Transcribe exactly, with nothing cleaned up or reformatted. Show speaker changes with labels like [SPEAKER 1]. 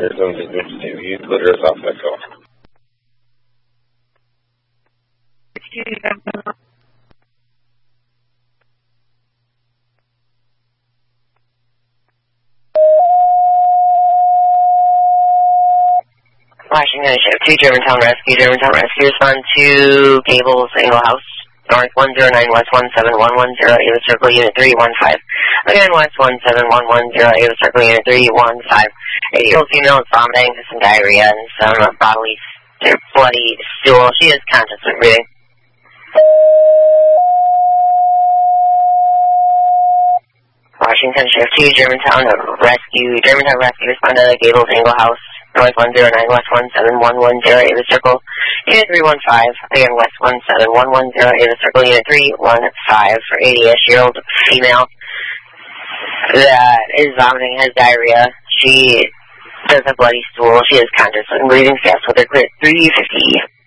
[SPEAKER 1] Warriors on the you clear us off that call.
[SPEAKER 2] Washington Shift two, Germantown Rescue, Germantown Rescue, respond to Gables, Angle House, North one zero nine, West one seven one one zero, Ava Circle, Unit three one five. Again, West one seven one one zero, Ava Circle, Unit three one five. eight-year-old female is vomiting, some diarrhea, and some bodily, bloody stool. She is conscious and breathing. Washington Shift two, Germantown Rescue, Germantown Rescue, respond to Gables, Angle House, North one zero nine, West one seven one one zero, Ava Circle, Unit three one five. Again, West one seven one one zero, Ava Circle, Unit three one five, for eighty-ish-year-old female that is vomiting, has diarrhea. She does have bloody stool. She is conscious and breathing fast with her clear three fifty.